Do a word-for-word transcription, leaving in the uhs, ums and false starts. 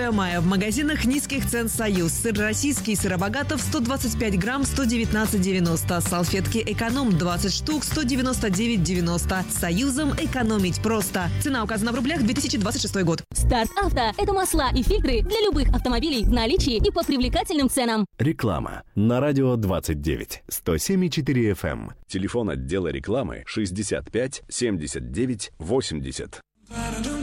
девятое мая в магазинах низких цен «Союз». Сыр российский Сыробогатов сто двадцать пять грамм сто девятнадцать девяносто. Салфетки «Эконом» двадцать штук сто девяносто девять девяносто. С «Союзом» экономить просто. Цена указана в рублях, две тысячи двадцать шестой год. Старт Авто – это масла и фильтры для любых автомобилей в наличии и по привлекательным ценам. Реклама на радио двадцать девять сто семь и четыре эф эм. Телефон отдела рекламы шестьдесят пять семьдесят девять восемьдесят.